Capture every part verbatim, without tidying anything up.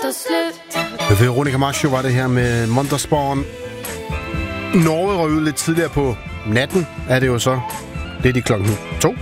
tar slut. Veronica Maggio var det her med Monsterspawn. Norge røg ud lidt tidligere på natten, er det jo så. Det er de klokken to.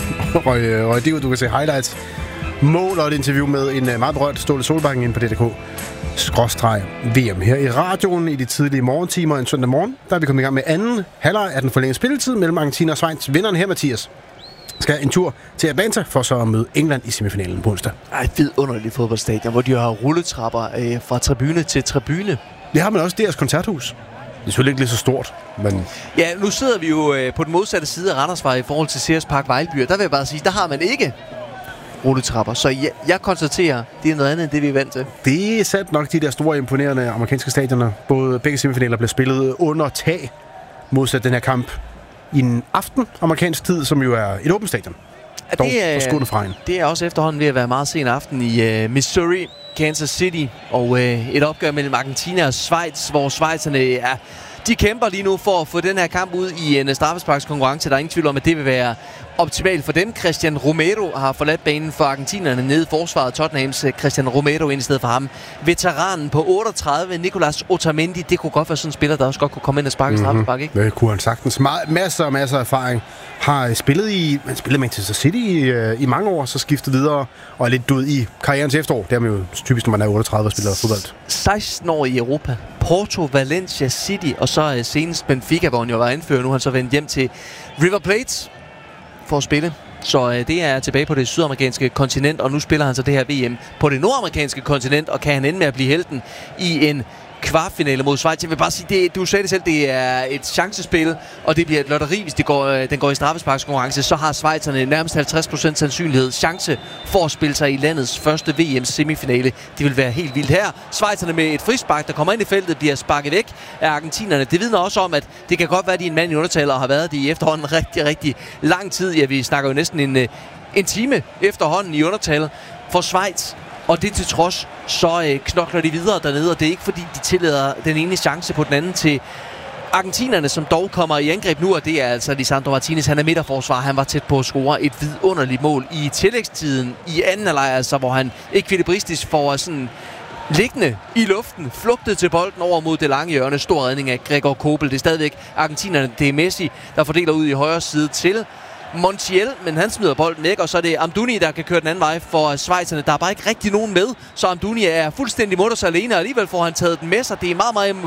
røg, røg det ud, du kan se highlights. Mål og et interview med en meget berørt Ståle Solbakken inde på D T K. Skråstreg V M her i radioen i de tidlige morgentimer en søndag morgen. Der er vi kommet i gang med anden halvleg af den forlængede spilletid mellem Argentina og Schweiz. Vinderen her, Mathias, skal en tur til Atlanta for så at møde England i semifinalen på onsdag. Ej, vidunderligt fodboldstadion, hvor de har rulletrapper øh, fra tribune til tribune. Det har man også deres koncerthus. Det er selvfølgelig ikke lige så stort, men... Ja, nu sidder vi jo øh, på den modsatte side af Randersvej i forhold til Ceres Park Vejlby, der vil jeg bare sige, der har man ikke rulletrapper. Så jeg, jeg konstaterer, det er noget andet end det, vi er vant til. Det er sandt nok de der store, imponerende amerikanske stadioner. Både begge semifinaler blev spillet under tag, modsat den her kamp i en aften amerikansk tid, som jo er et åbent stadion. Ja, det, er, fra en. det er også efterhånden ved at være meget sen aften i uh, Missouri, Kansas City, og uh, et opgør mellem Argentina og Schweiz, hvor schweizerne er... De kæmper lige nu for at få den her kamp ud i en straffesparkskonkurrence. Der er ingen tvivl om, at det vil være optimalt for dem. Christian Romero har forladt banen for argentinerne nede i forsvaret. Tottenhams Christian Romero ind i stedet for ham. Veteranen på otteogtredive, Nicolas Otamendi. Det kunne godt være sådan en spiller, der også godt kunne komme ind og sparke mm-hmm. straffespark, ikke? Det kunne han sagtens. Masser og masser af erfaring. Har spillet i... Man spillede Manchester City i, i mange år, så skiftet videre og er lidt død i karrierens efterår. Det er man jo typisk, når man er otteogtredive og spiller fodbold. seksten år i Europa. Porto, Valencia, City og så uh, senest Benfica, hvor han jo var anfører. Nu har han så vendt hjem til River Plate for at spille. Så uh, det er tilbage på det sydamerikanske kontinent, og nu spiller han så det her V M på det nordamerikanske kontinent, og kan han ende med at blive helten i en kvartfinale mod Schweiz. Jeg vil bare sige, det, du sagde det selv, det er et chancespil, og det bliver et lotteri, hvis det går, den går i straffesparkskonkurrence, så har schweizerne nærmest halvtreds procent sandsynlighed chance for at spille sig i landets første V M semifinale. Det vil være helt vildt her. Schweizerne med et frispark, der kommer ind i feltet, bliver sparket væk af argentinerne. Det vidner også om, at det kan godt være, at de er en mand i undertal og har været det i efterhånden rigtig, rigtig lang tid. Ja, vi snakker jo næsten en, en time efterhånden i undertal for Schweiz. Og det til trods, så øh, knokler de videre dernede, og det er ikke fordi, de tillader den ene chance på den anden til argentinerne, som dog kommer i angreb nu, og det er altså Lisandro Martinez. Han er midterforsvar, han var tæt på at score et vidunderligt mål i tillægstiden i anden halvleg, altså hvor han ekvilibristisk får sådan liggende i luften, flugtet til bolden over mod det lange hjørne. Stor redning af Gregor Kobel. Det er stadigvæk argentinerne, det er Messi, der fordeler ud i højre side til Montiel, men han smider bolden væk, og så er det Amdouni, der kan køre den anden vej for schweizerne. Der er bare ikke rigtig nogen med, så Amdouni er fuldstændig mutters alene, og alligevel får han taget den med sig. Det er meget, meget